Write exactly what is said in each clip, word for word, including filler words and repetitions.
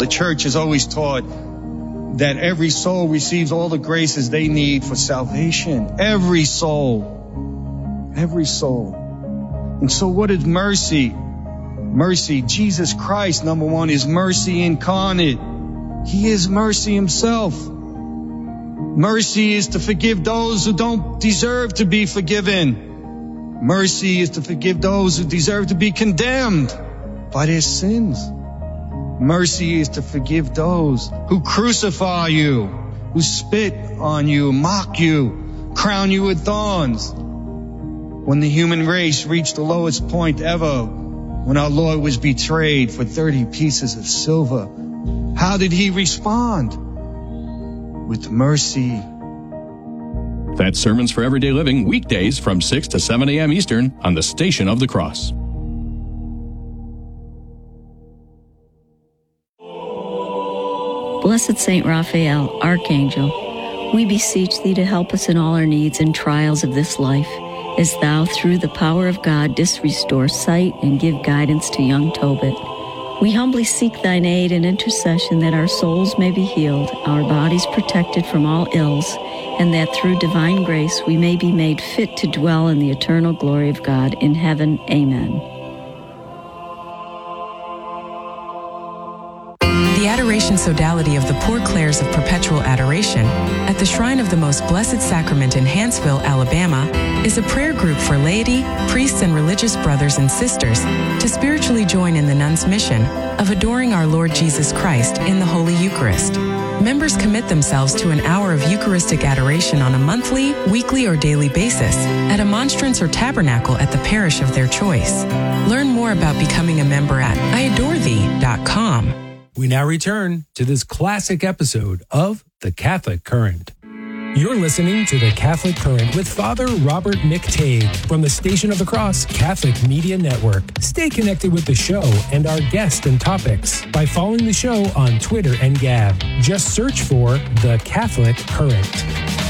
The church has always taught that every soul receives all the graces they need for salvation. Every soul. Every soul. And so what is mercy? Mercy, Jesus Christ, number one, is mercy incarnate. He is mercy himself. Mercy is to forgive those who don't deserve to be forgiven. Mercy is to forgive those who deserve to be condemned by their sins. Mercy is to forgive those who crucify you, who spit on you, mock you, crown you with thorns. When the human race reached the lowest point ever, when our Lord was betrayed for thirty pieces of silver, how did he respond? With mercy. That's Sermons for Everyday Living, weekdays from six to seven a.m. Eastern on the Station of the Cross. Blessed Saint Raphael, Archangel, we beseech thee to help us in all our needs and trials of this life, as thou, through the power of God, didst restore sight and give guidance to young Tobit. We humbly seek thine aid and intercession that our souls may be healed, our bodies protected from all ills, and that through divine grace we may be made fit to dwell in the eternal glory of God in heaven. Amen. The Adoration Sodality of the Poor Clares of Perpetual Adoration at the Shrine of the Most Blessed Sacrament in Hanceville, Alabama, is a prayer group for laity, priests, and religious brothers and sisters to spiritually join in the nuns' mission of adoring our Lord Jesus Christ in the Holy Eucharist. Members commit themselves to an hour of Eucharistic adoration on a monthly, weekly, or daily basis at a monstrance or tabernacle at the parish of their choice. Learn more about becoming a member at I adore thee dot com. We now return to this classic episode of The Catholic Current. You're listening to The Catholic Current with Father Robert McTague from the Station of the Cross Catholic Media Network. Stay connected with the show and our guests and topics by following the show on Twitter and Gab. Just search for The Catholic Current.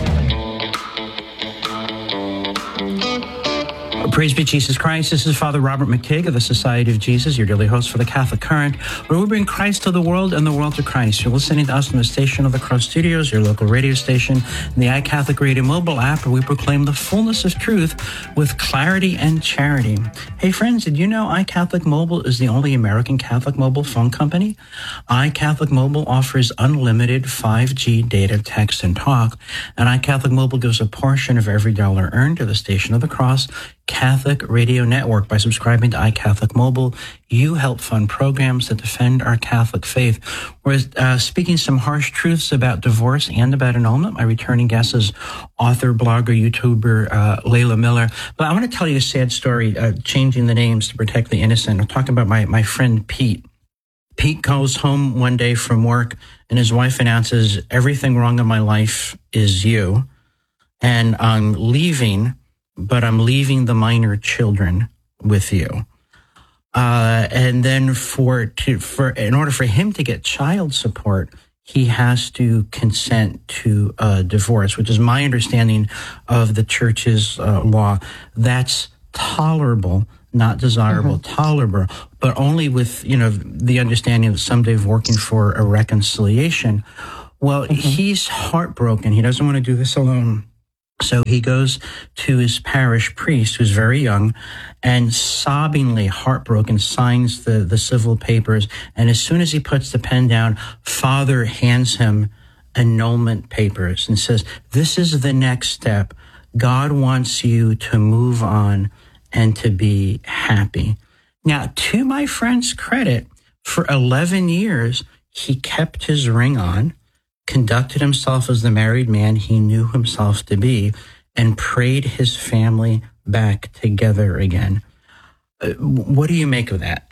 Praise be Jesus Christ. This is Father Robert McTague of the Society of Jesus, your daily host for the Catholic Current, where we bring Christ to the world and the world to Christ. You're listening to us in the Station of the Cross Studios, your local radio station, and the iCatholic Radio mobile app, where we proclaim the fullness of truth with clarity and charity. Hey friends, did you know iCatholic Mobile is the only American Catholic mobile phone company? iCatholic Mobile offers unlimited five G data, text, and talk, and iCatholic Mobile gives a portion of every dollar earned to the Station of the Cross Catholic Radio Network. By subscribing to iCatholic Mobile, you help fund programs that defend our Catholic faith. Whereas uh, speaking some harsh truths about divorce and about annulment, my returning guest is author, blogger, YouTuber uh, Layla Miller. But I want to tell you a sad story, uh, changing the names to protect the innocent. I'm talking about my, my friend Pete. Pete goes home one day from work and his wife announces, "Everything wrong in my life is you. And I'm leaving, but I'm leaving the minor children with you." Uh, and then for, to, for, in order for him to get child support, he has to consent to a divorce, which is my understanding of the church's uh, law. That's tolerable, not desirable, mm-hmm. tolerable, but only with, you know, the understanding that someday of working for a reconciliation. Well, mm-hmm. he's heartbroken. He doesn't want to do this alone. So he goes to his parish priest, who's very young, and sobbingly heartbroken signs the, the civil papers. And as soon as he puts the pen down, Father hands him annulment papers and says, "This is the next step. God wants you to move on and to be happy." Now, to my friend's credit, for eleven years, he kept his ring on, conducted himself as the married man he knew himself to be, and prayed his family back together again. Uh, what do you make of that?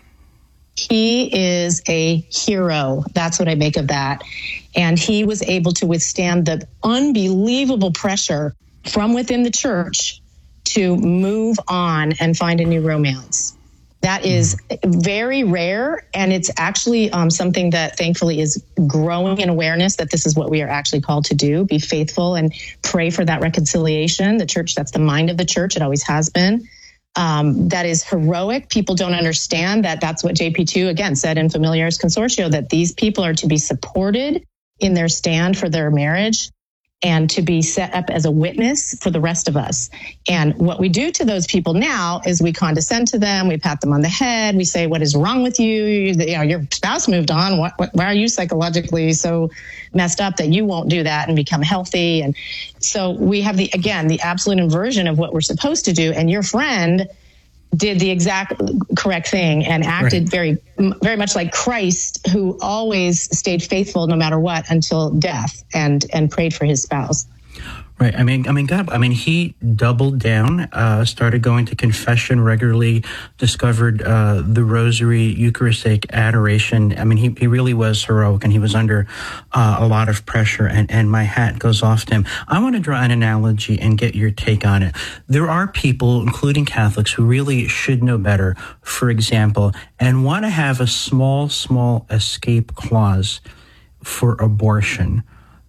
He is a hero. That's what I make of that. And he was able to withstand the unbelievable pressure from within the church to move on and find a new romance. That is very rare, and it's actually um, something that thankfully is growing in awareness that this is what we are actually called to do, be faithful and pray for that reconciliation. The church, that's the mind of the church. It always has been. um, that is heroic. People don't understand that that's what J P two, again, said in Familiaris Consortio, that these people are to be supported in their stand for their marriage and to be set up as a witness for the rest of us. And what we do to those people now is we condescend to them, we pat them on the head, we say, what is wrong with you? You, you know, your spouse moved on. What, what, why are you psychologically so messed up that you won't do that and become healthy? And so we have the, again, the absolute inversion of what we're supposed to do. And your friend did the exact correct thing and acted right. very, very much like Christ, who always stayed faithful no matter what until death, and and prayed for his spouse. Right. I mean, I mean, God, I mean, he doubled down, uh, started going to confession regularly, discovered uh, the rosary, Eucharistic adoration. I mean, he, he really was heroic, and he was under uh, a lot of pressure, and, and my hat goes off to him. I want to draw an analogy and get your take on it. There are people, including Catholics, who really should know better, for example, and want to have a small, small escape clause for abortion,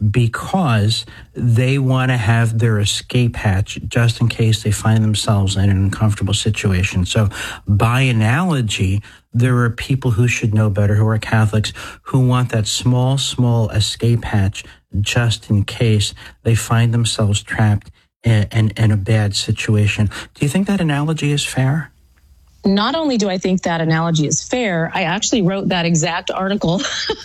because they want to have their escape hatch just in case they find themselves in an uncomfortable situation. So by analogy, there are people who should know better, who are Catholics, who want that small, small escape hatch just in case they find themselves trapped in, in, in a bad situation. Do you think that analogy is fair? Not only do I think that analogy is fair, I actually wrote that exact article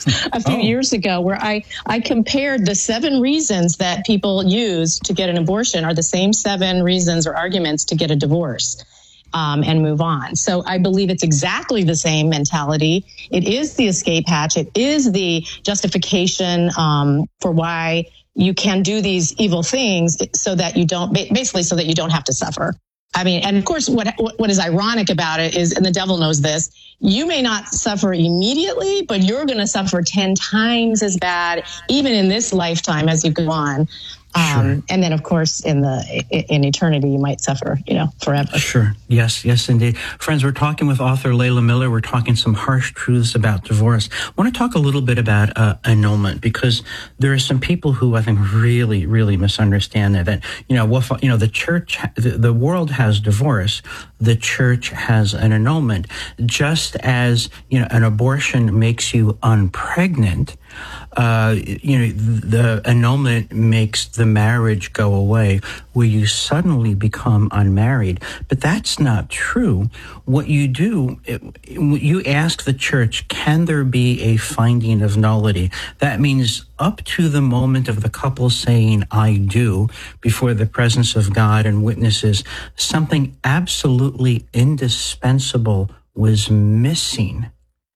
a few oh. years ago where I, I compared the seven reasons that people use to get an abortion are the same seven reasons or arguments to get a divorce um, and move on. So I believe it's exactly the same mentality. It is the escape hatch. It is the justification um, for why you can do these evil things so that you don't, basically so that you don't have to suffer. I mean, and of course, what what is ironic about it is, and the devil knows this, you may not suffer immediately, but you're going to suffer ten times as bad, even in this lifetime as you go on. Um, sure. And then, of course, in the in eternity, you might suffer, you know, forever. Sure. Yes, yes, indeed. Friends, we're talking with author Leila Miller. We're talking some harsh truths about divorce. I want to talk a little bit about uh, annulment, because there are some people who I think really, really misunderstand that. That you know, what, you know, the church, the, the world has divorce. The church has an annulment. Just as you know, an abortion makes you unpregnant. Uh, you know, the annulment makes the marriage go away, where you suddenly become unmarried. But that's not true. What you do, you ask the church, can there be a finding of nullity? That means up to the moment of the couple saying, I do, before the presence of God and witnesses, something absolutely indispensable was missing.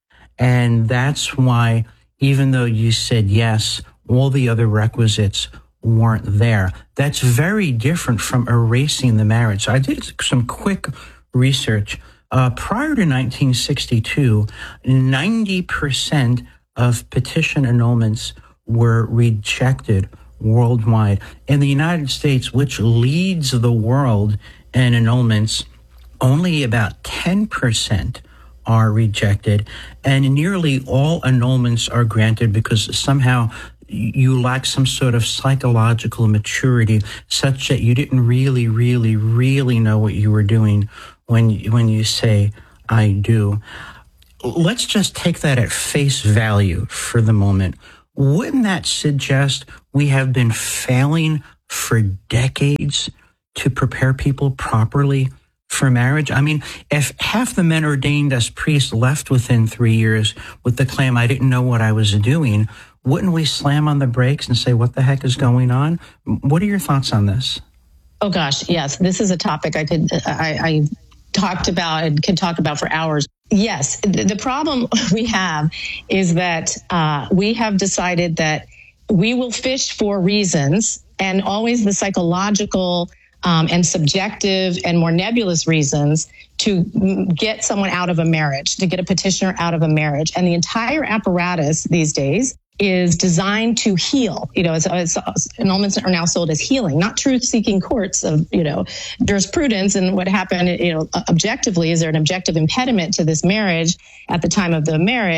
And that's why, even though you said yes, all the other requisites weren't there. That's very different from erasing the marriage. So I did some quick research. Uh, prior to nineteen sixty-two, ninety percent of petition annulments were rejected worldwide. In the United States, which leads the world in annulments, only about ten percent are rejected, and nearly all annulments are granted because somehow you lack some sort of psychological maturity such that you didn't really, really, really know what you were doing when you, when you say, I do. Let's just take that at face value for the moment. Wouldn't that suggest we have been failing for decades to prepare people properly for marriage? I mean, if half the men ordained as priests left within three years with the claim, I didn't know what I was doing, wouldn't we slam on the brakes and say, what the heck is going on? What are your thoughts on this? Oh, gosh, yes. This is a topic I could, I, I talked about and could talk about for hours. Yes, the, the problem we have is that uh, we have decided that we will fish for reasons, and always the psychological Um, and subjective and more nebulous reasons to get someone out of a marriage, to get a petitioner out of a marriage. And the entire apparatus these days is designed to heal. You know, it's, it's, annulments are now sold as healing, not truth-seeking courts of, you know, jurisprudence and what happened, you know, objectively. Is there an objective impediment to this marriage at the time of the marriage?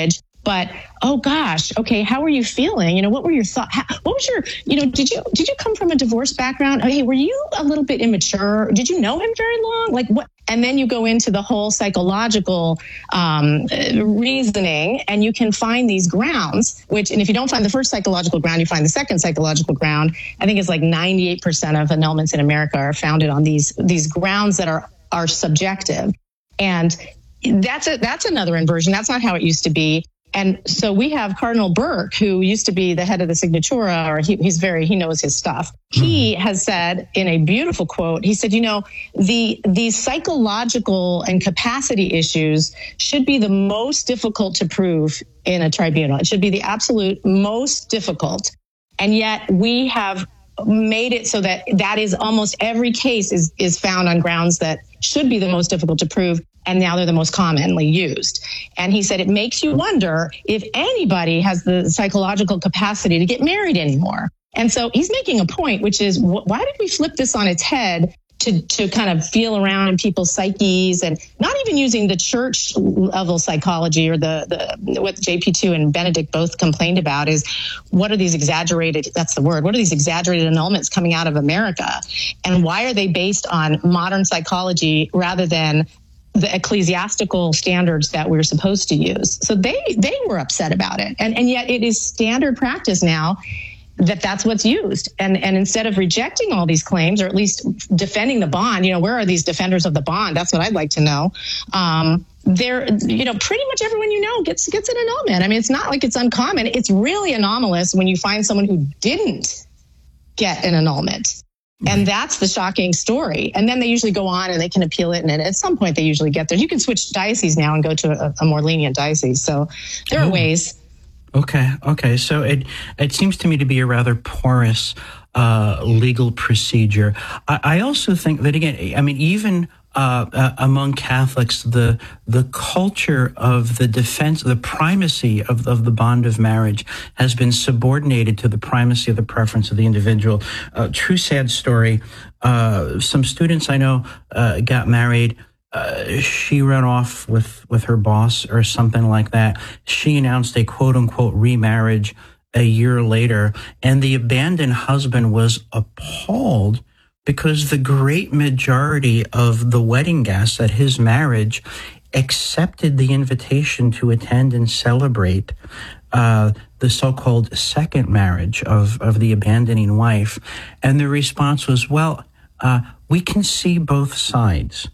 But, oh gosh, okay, how were you feeling? You know, what were your thoughts? What was your, you know, did you did you come from a divorce background? Hey, were you a little bit immature? Did you know him very long? Like what? And then you go into the whole psychological um, reasoning, and you can find these grounds, which, and if you don't find the first psychological ground, you find the second psychological ground. I think it's like ninety-eight percent of annulments in America are founded on these these grounds that are are subjective. And that's a, that's another inversion. That's not how it used to be. And so we have Cardinal Burke, who used to be the head of the Signatura, or he, he's very, he knows his stuff. He has said in a beautiful quote, he said, you know, the, these psychological and capacity issues should be the most difficult to prove in a tribunal. It should be the absolute most difficult. And yet we have made it so that that is almost every case is, is found on grounds that should be the most difficult to prove. And now they're the most commonly used. And he said, it makes you wonder if anybody has the psychological capacity to get married anymore. And so he's making a point, which is, wh- why did we flip this on its head to, to kind of feel around in people's psyches, and not even using the church level psychology, or the, the what J P two and Benedict both complained about is, what are these exaggerated, that's the word, what are these exaggerated annulments coming out of America? And why are they based on modern psychology rather than the ecclesiastical standards that we're supposed to use? So they they were upset about it. And and yet it is standard practice now that that's what's used. And and instead of rejecting all these claims, or at least defending the bond, you know, where are these defenders of the bond? That's what I'd like to know. Um, they're, you know, pretty much everyone you know gets gets an annulment. I mean, it's not like it's uncommon. It's really anomalous when you find someone who didn't get an annulment. And that's the shocking story. And then they usually go on and they can appeal it. And at some point, they usually get there. You can switch dioceses now and go to a, a more lenient diocese. So there are oh. ways. Okay. Okay. So it it seems to me to be a rather porous uh, legal procedure. I, I also think that, again, I mean, even uh, uh, among Catholics, the the culture of the defense, the primacy of, of the bond of marriage has been subordinated to the primacy of the preference of the individual. Uh, true sad story. Uh, some students I know uh, got married. Uh, she ran off with, with her boss or something like that. She announced a quote-unquote remarriage a year later, and the abandoned husband was appalled because the great majority of the wedding guests at his marriage accepted the invitation to attend and celebrate uh, the so-called second marriage of, of the abandoning wife. And the response was, well, uh, we can see both sides.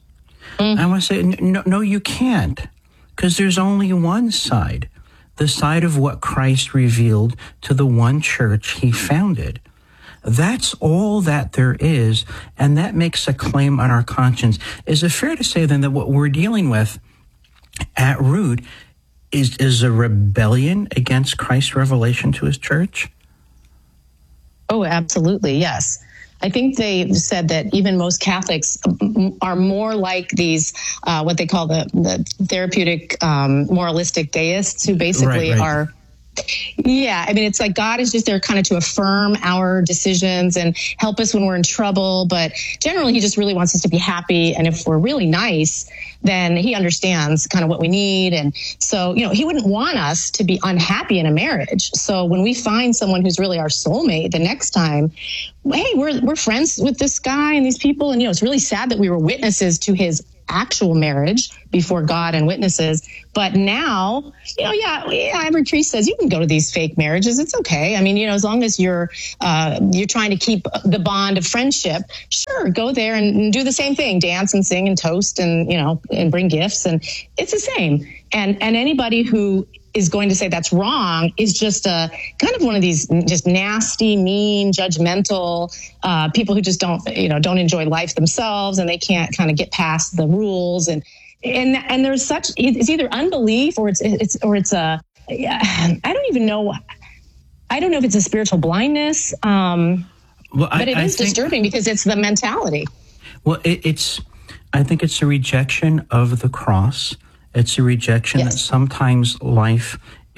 I want to say, no, no, you can't, because there's only one side, the side of what Christ revealed to the one church he founded. That's all that there is, and that makes a claim on our conscience. Is it fair to say, then, that what we're dealing with at root is, is a rebellion against Christ's revelation to his church? Oh, absolutely, yes. I think they've said that even most Catholics are more like these, uh, what they call the, the therapeutic, um, moralistic deists, who basically right, right. are, yeah, I mean, it's like God is just there kind of to affirm our decisions and help us when we're in trouble. But generally, he just really wants us to be happy. And if we're really nice, then he understands kind of what we need. And so, you know, he wouldn't want us to be unhappy in a marriage. So when we find someone who's really our soulmate, the next time, hey, we're we're friends with this guy and these people. And, you know, it's really sad that we were witnesses to his actual marriage before God and witnesses. But now, you know, yeah, yeah, every priest says you can go to these fake marriages. It's okay. I mean, you know, as long as you're uh, you're trying to keep the bond of friendship, sure, go there and, and do the same thing, dance and sing and toast and, you know, and bring gifts. And it's the same. And and anybody who is going to say that's wrong is just a kind of one of these just nasty, mean, judgmental uh, people who just don't, you know, don't enjoy life themselves, and they can't kind of get past the rules. And and and there's such, it's either unbelief or it's it's or it's a I don't even know. I don't know if it's a spiritual blindness, um, well, I, but it I is think, disturbing because it's the mentality. Well, it, it's I think it's a rejection of the cross. It's a rejection yes. that sometimes life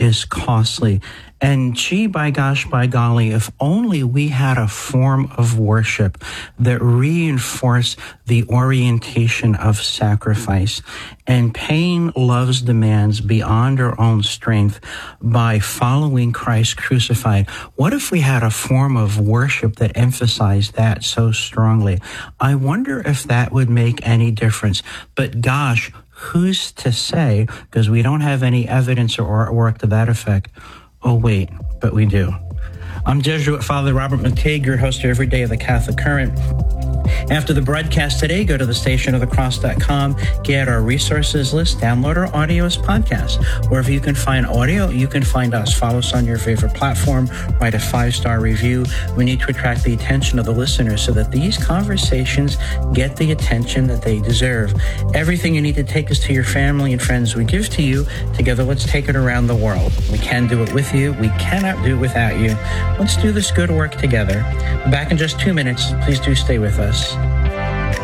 is costly. And gee, by gosh, by golly, if only we had a form of worship that reinforced the orientation of sacrifice and paying love's demands beyond our own strength by following Christ crucified. What if we had a form of worship that emphasized that so strongly? I wonder if that would make any difference. But gosh, who's to say? Because we don't have any evidence or artwork to that effect. Oh, wait, but we do. I'm Jesuit Father Robert McTeigue, your host every day of the Catholic Current. After the broadcast today, go to the station of the cross dot com, get our resources list, download our audio as podcasts. Wherever you can find audio, you can find us. Follow us on your favorite platform, write a five-star review. We need to attract the attention of the listeners so that these conversations get the attention that they deserve. Everything you need to take us to your family and friends we give to you. Together, let's take it around the world. We can do it with you. We cannot do it without you. Let's do this good work together. Back in just two minutes. Please do stay with us.